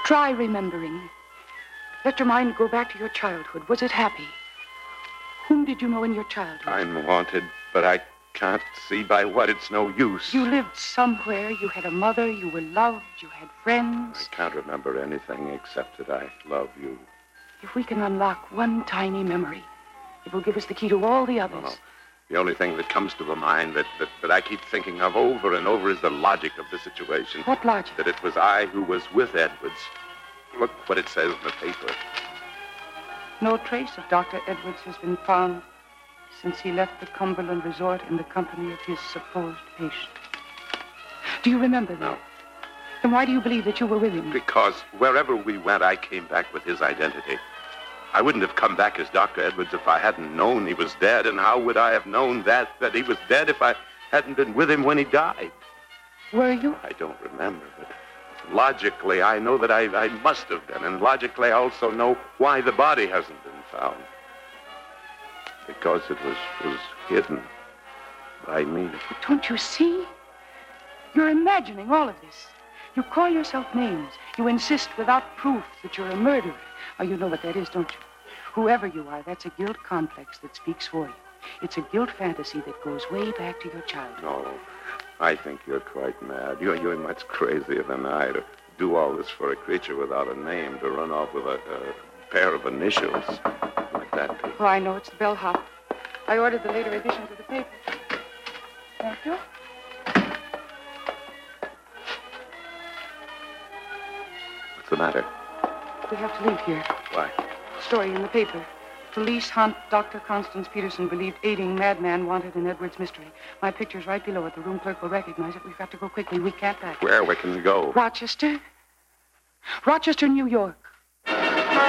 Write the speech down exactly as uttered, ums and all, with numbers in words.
Try remembering. Let your mind go back to your childhood. Was it happy? Whom did you know in your childhood? I'm wanted, but I can't see by what. It's no use. You lived somewhere. You had a mother. You were loved. You had friends. I can't remember anything except that I love you. If we can unlock one tiny memory, it will give us the key to all the others. No, no. The only thing that comes to the mind that, that, that I keep thinking of over and over is the logic of the situation. What logic? That it was I who was with Edwards. Look what it says in the paper. No trace of Doctor Edwards has been found since he left the Cumberland Resort in the company of his supposed patient. Do you remember that? No. Then why do you believe that you were with him? Because wherever we went, I came back with his identity. I wouldn't have come back as Doctor Edwards if I hadn't known he was dead. And how would I have known that, that he was dead if I hadn't been with him when he died? Were you? I don't remember, but logically, I know that I, I must have been. And logically, I also know why the body hasn't been found. Because it was, was hidden by me. But don't you see? You're imagining all of this. You call yourself names. You insist without proof that you're a murderer. Oh, you know what that is, don't you? Whoever you are, that's a guilt complex that speaks for you. It's a guilt fantasy that goes way back to your childhood. No, I think you're quite mad. You're, you're much crazier than I to do all this for a creature without a name, to run off with a, a pair of initials like that. Oh, I know. It's the bellhop. I ordered the later editions of the paper. Thank you. What's the matter? We have to leave here. Why? Story in the paper. Police hunt Doctor Constance Peterson, believed aiding madman wanted in Edwards mystery. My picture's right below it. The room clerk will recognize it. We've got to go quickly. We can't back. Where? Where can we go? Rochester. Rochester, New York.